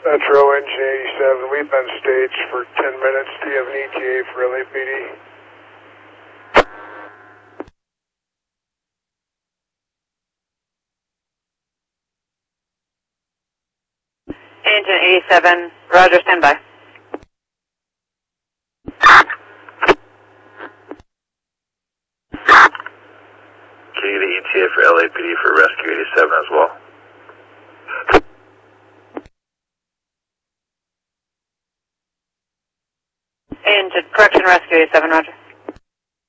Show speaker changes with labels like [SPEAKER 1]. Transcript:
[SPEAKER 1] Metro Engine 87, we've been staged for 10 minutes. Do you have an ETA for LAPD?
[SPEAKER 2] Engine 87, roger, standby.
[SPEAKER 3] Can you get an ETA for LAPD for Rescue 87 as well?
[SPEAKER 2] Engine, correction, Rescue 87, roger.